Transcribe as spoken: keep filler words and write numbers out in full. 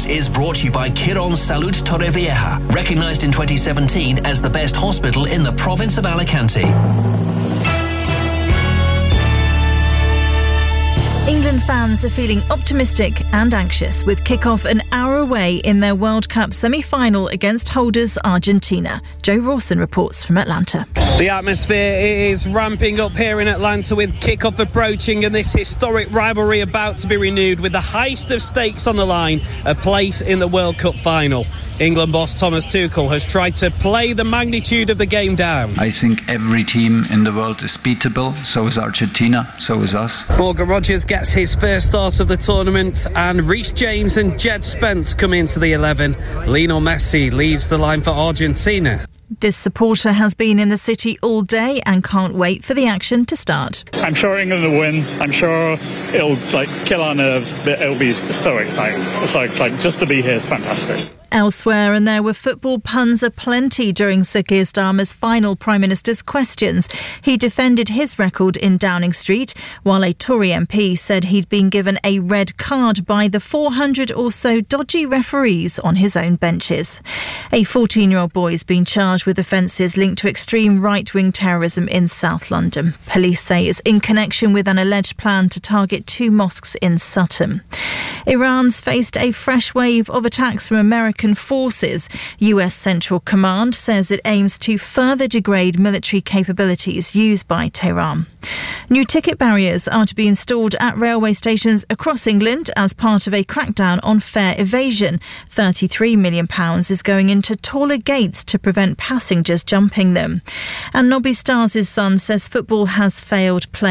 is brought to you by Quirón Salud Torrevieja, recognised in twenty seventeen as the best hospital in the province of Alicante. England fans are feeling optimistic and anxious with kick-off an hour away in their World Cup semi-final against holders Argentina. Joe Rawson reports from Atlanta. The atmosphere is ramping up here in Atlanta with kick-off approaching and this historic rivalry about to be renewed with the highest of stakes on the line, a place in the World Cup final. England boss Thomas Tuchel has tried to play the magnitude of the game down. I think every team in the world is beatable. So is Argentina, so is us. Morgan Rogers gets his first start of the tournament and Reece James and Jed Spence come into the eleven. Lionel Messi leads the line for Argentina. This supporter has been in the city all day and can't wait for the action to start. I'm sure England will win. I'm sure it'll like kill our nerves, but it'll be so exciting. It's so exciting. Just to be here is fantastic. Elsewhere, and there were football puns aplenty during Sir Keir Starmer's final Prime Minister's questions. He defended his record in Downing Street, while a Tory M P said he'd been given a red card by the four hundred or so dodgy referees on his own benches. A fourteen-year-old boy is being charged with offences linked to extreme right-wing terrorism in South London. Police say it's in connection with an alleged plan to target two mosques in Sutton. Iran's faced a fresh wave of attacks from American forces. U S Central Command says it aims to further degrade military capabilities used by Tehran. New ticket barriers are to be installed at railway stations across England as part of a crackdown on fare evasion. thirty-three million pounds is going into taller gates to prevent passengers jumping them. And Nobby Stars' son says football has failed players.